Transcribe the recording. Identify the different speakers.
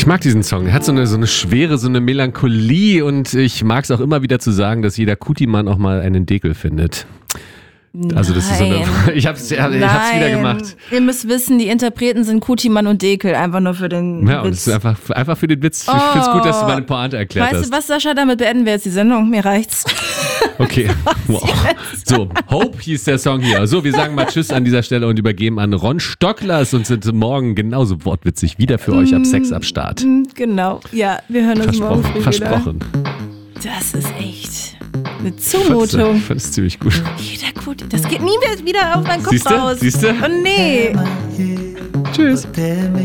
Speaker 1: Ich mag diesen Song. Er hat so eine Schwere, so eine Melancholie und ich mag es auch immer wieder zu sagen, dass jeder Kuti-Mann auch mal einen Dekel findet. Also das ist so eine, ich hab's wieder gemacht.
Speaker 2: Ihr müsst wissen, die Interpreten sind Kuti-Mann und Dekel, einfach nur für den
Speaker 1: Ja, und es ist einfach für den Witz. Ich find's gut, dass du meine Pointe erklärt hast.
Speaker 2: Weißt du was, Sascha, damit beenden wir jetzt die Sendung. Mir reicht's.
Speaker 1: Okay, wow. So, Hope hieß der Song hier. So, wir sagen mal Tschüss an dieser Stelle und übergeben an Ron Stocklers und sind morgen genauso wortwitzig wieder für euch ab 6 am Start.
Speaker 2: Genau, ja, wir hören uns morgen früh
Speaker 1: Versprochen.
Speaker 2: Wieder. Das ist echt eine Zumutung.
Speaker 1: Ich fand es ziemlich gut.
Speaker 2: Jeder Kuti, das geht nie wieder auf meinen Kopf raus.
Speaker 1: Siehst du?
Speaker 2: Oh nee.
Speaker 1: Tschüss.